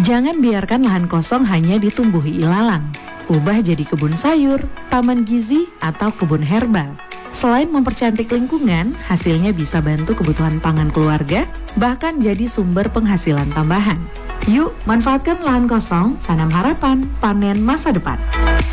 Jangan biarkan lahan kosong hanya ditumbuhi ilalang. Ubah jadi kebun sayur, taman gizi, atau kebun herbal. Selain mempercantik lingkungan, hasilnya bisa bantu kebutuhan pangan keluarga, bahkan jadi sumber penghasilan tambahan. Yuk, manfaatkan lahan kosong, tanam harapan, panen masa depan.